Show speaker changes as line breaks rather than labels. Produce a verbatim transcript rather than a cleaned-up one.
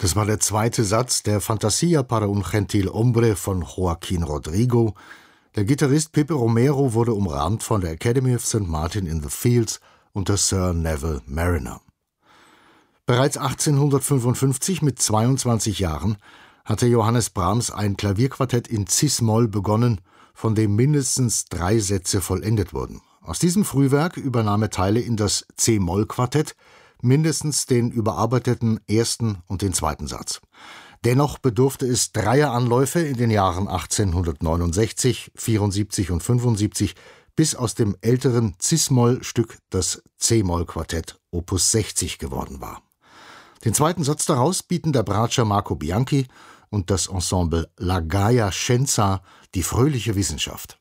Das war der zweite Satz der Fantasia para un gentil hombre von Joaquín Rodrigo. Der Gitarrist Pepe Romero wurde umrahmt von der Academy of Saint Martin in the Fields unter Sir Neville Mariner. Bereits achtzehnhundertfünfundfünfzig, mit zweiundzwanzig Jahren, hatte Johannes Brahms ein Klavierquartett in Cis-Moll begonnen, von dem mindestens drei Sätze vollendet wurden. Aus diesem Frühwerk übernahm er Teile in das C-Moll-Quartett, mindestens den überarbeiteten ersten und den zweiten Satz. Dennoch bedurfte es dreier Anläufe in den Jahren achtzehnhundertneunundsechzig, vierundsiebzig und fünfundsiebzig, bis aus dem älteren Cis-Moll-Stück das C-Moll-Quartett Opus sechzig geworden war. Den zweiten Satz daraus bieten der Bratscher Marco Bianchi und das Ensemble La Gaia Scienza, die fröhliche Wissenschaft.